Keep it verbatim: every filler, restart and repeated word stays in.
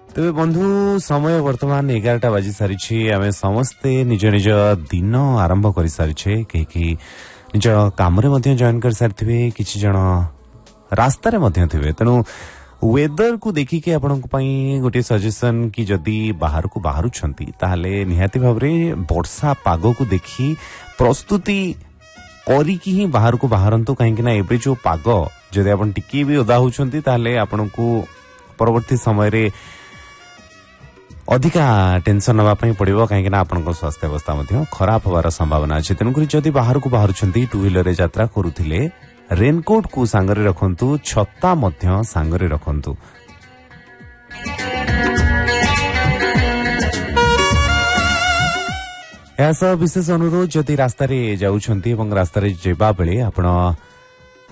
तेरे बंधु समय वर्तमान एगारटा बाजी सारी आम समस्ते निज निज दिन आरंभ कर सारी कहीं निज काम जॉइन कर सारी किसी जन रास्तार थे तेणु वेदर को देखिके आपण गोटे सजेशन कि जदि बाहर को बाहर निहाती भाव वर्षा पाग को देखी प्रस्तुति करिकी ही बाहर को बाहरतु कहीं एवं जो पाग जदि आप टिके भी ओदा होती आपण को परवर्ती समय अधिका टेंशन नापी पड़ो कहीं आपन स्वास्थ्य अवस्था खराब होवार संभावना अच्छे तेणुक जदि बाहर को बाहर टू व्हीलर यात्रा करुले रेनकोट को सांगरे रखंतु छत्ता मध्य सांगरे रखंतु। यह सब विशेष अनुरोध जदि रास्तार जाऊँच रास्तार जावा बेले आपण